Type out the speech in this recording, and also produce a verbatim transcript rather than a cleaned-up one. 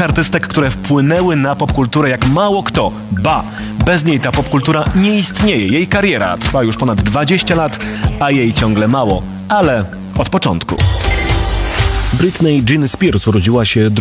artystek, które wpłynęły na popkulturę jak mało kto. Ba, bez niej ta popkultura nie istnieje. Jej kariera trwa już ponad dwadzieścia lat, a jej ciągle mało, ale od początku. Britney Jean Spears urodziła się